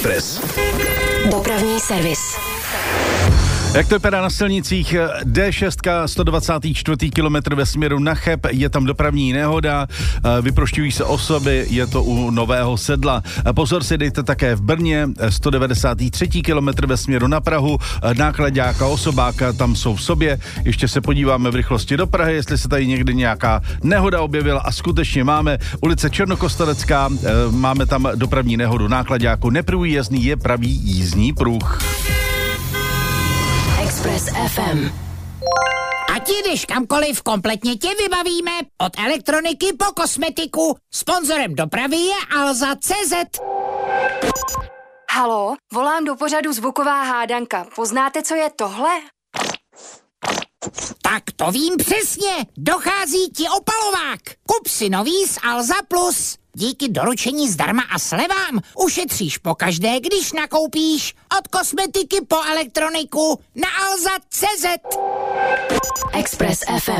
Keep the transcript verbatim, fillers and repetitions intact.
Press. Dopravní servis. Jak to vypadá na silnicích? D šest, sto dvacátý čtvrtý kilometr ve směru na Cheb, je tam dopravní nehoda, vyprošťují se osoby, je to u Nového Sedla. Pozor si dejte také v Brně, sto devadesátý třetí kilometr ve směru na Prahu, náklaďáka, osobáka tam jsou v sobě. Ještě se podíváme v rychlosti do Prahy, jestli se tady někdy nějaká nehoda objevila, a skutečně máme. Ulice Černokostarecká, máme tam dopravní nehodu náklaďáku, neprůjezdný je pravý jízdní pruh. Express F M. Ať jdeš kamkoliv, kompletně tě vybavíme. Od elektroniky po kosmetiku. Sponzorem dopravy je Alza tečka cé zet. Haló, volám do pořadu Zvuková hádanka. Poznáte, co je tohle? Tak to vím přesně. Dochází ti opalovák. Kup si nový z Alza Plus. Díky doručení zdarma a slevám ušetříš pokaždé, když nakoupíš. Od kosmetiky po elektroniku na Alza tečka cé zet. Express F M.